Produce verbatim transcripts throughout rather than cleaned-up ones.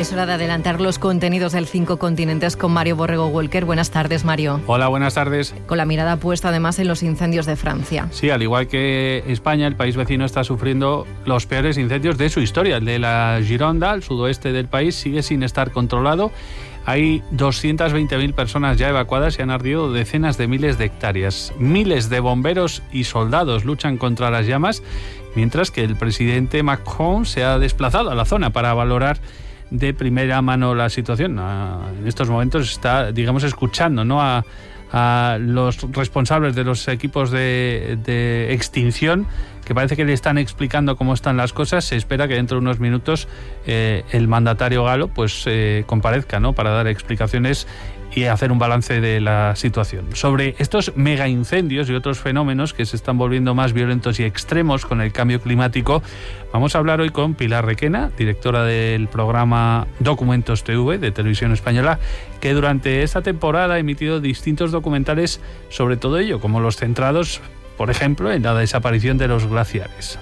Es hora de adelantar los contenidos del Cinco Continentes con Mario Borrego Walker. Buenas tardes, Mario. Hola, buenas tardes. Con la mirada puesta además en los incendios de Francia. Sí, al igual que España, el país vecino está sufriendo los peores incendios de su historia. El de la Gironda, al sudoeste del país, sigue sin estar controlado. Hay doscientas veinte mil personas ya evacuadas y han ardido decenas de miles de hectáreas. Miles de bomberos y soldados luchan contra las llamas, mientras que el presidente Macron se ha desplazado a la zona para valorar de primera mano la situación. En estos momentos está, digamos, escuchando, ¿no?, a, a los responsables de los equipos de, de extinción, que parece que le están explicando cómo están las cosas. Se espera que dentro de unos minutos eh, el mandatario galo pues eh, comparezca, ¿no?, para dar explicaciones y hacer un balance de la situación. Sobre estos mega incendios y otros fenómenos que se están volviendo más violentos y extremos con el cambio climático, vamos a hablar hoy con Pilar Requena, directora del programa Documentos T V de Televisión Española, que durante esta temporada ha emitido distintos documentales sobre todo ello, como los centrados, por ejemplo, en la desaparición de los glaciares.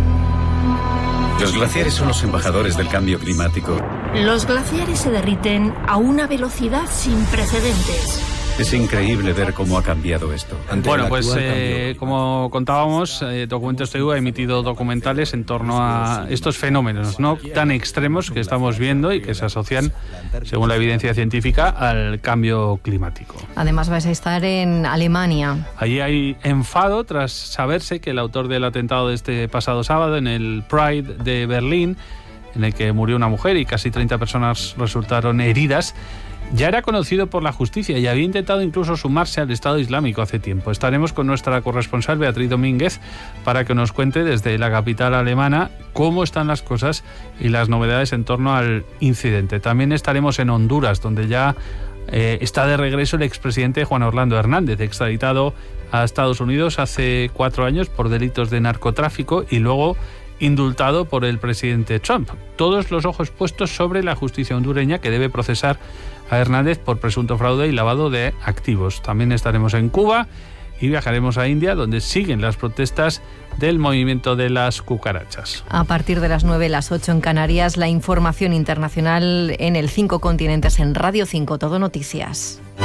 Los glaciares son los embajadores del cambio climático. Los glaciares se derriten a una velocidad sin precedentes. Es increíble ver cómo ha cambiado esto. Bueno, pues eh, como contábamos, eh, Documentos T V ha emitido documentales en torno a estos fenómenos, ¿no?, tan extremos que estamos viendo y que se asocian, según la evidencia científica, al cambio climático. Además vais a estar en Alemania. Allí hay enfado tras saberse que el autor del atentado de este pasado sábado en el Pride de Berlín, en el que murió una mujer y casi treinta personas resultaron heridas, ya era conocido por la justicia y había intentado incluso sumarse al Estado Islámico hace tiempo. Estaremos con nuestra corresponsal Beatriz Domínguez para que nos cuente desde la capital alemana cómo están las cosas y las novedades en torno al incidente. También estaremos en Honduras, donde ya eh, está de regreso el expresidente Juan Orlando Hernández, extraditado a Estados Unidos hace cuatro años por delitos de narcotráfico y luego indultado por el presidente Trump. Todos los ojos puestos sobre la justicia hondureña, que debe procesar a Hernández por presunto fraude y lavado de activos. También estaremos en Cuba y viajaremos a India, donde siguen las protestas del movimiento de las cucarachas. A partir de las nueve, las ocho en Canarias, la información internacional en el Cinco Continentes en Radio cinco, Todo Noticias.